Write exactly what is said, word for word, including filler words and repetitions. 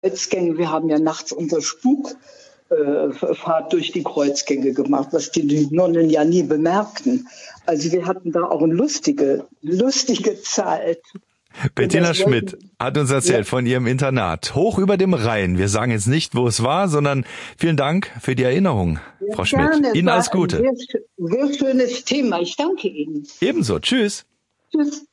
Kreuzgänge. Wir haben ja nachts unsere Spukfahrt durch die Kreuzgänge gemacht, was die Nonnen ja nie bemerkten. Also wir hatten da auch eine lustige, lustige Zeit. Bettina Schmidt hat uns erzählt von ihrem Internat hoch über dem Rhein. Wir sagen jetzt nicht, wo es war, sondern vielen Dank für die Erinnerung, ja, Frau Schmidt. Gerne. Ihnen alles Gute. Ein sehr, sehr schönes Thema. Ich danke Ihnen. Ebenso. Tschüss. Tschüss.